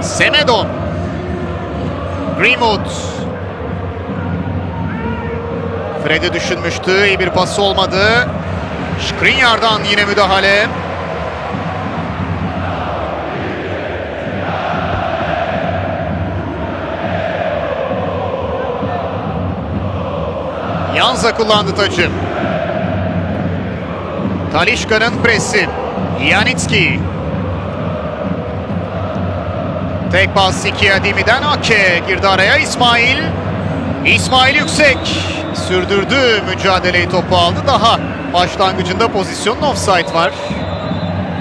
Semedo. Greenwood. Fred'i düşünmüştü. İyi bir pas olmadı. Skriniar'dan yine müdahale. Janza kullandı taçı. Talisca'nın presi. Janitski. Tek pas Sikiadimi'den Ake girdi araya. İsmail yüksek. Sürdürdü mücadeleyi, topu aldı. Daha başlangıcında pozisyonun offside var.